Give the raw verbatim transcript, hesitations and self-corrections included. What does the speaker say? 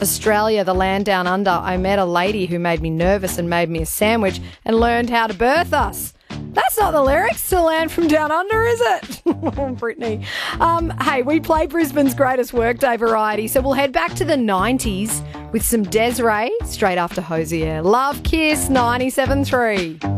Australia, the land down under, I met a lady who made me nervous and made me a sandwich and learned how to birth us. That's not the lyrics to Land from Down Under, is it? Brittany. Um, hey, we play Brisbane's greatest workday variety, so we'll head back to the nineties with some Desiree straight after Hosier. Love Kiss ninety-seven point three.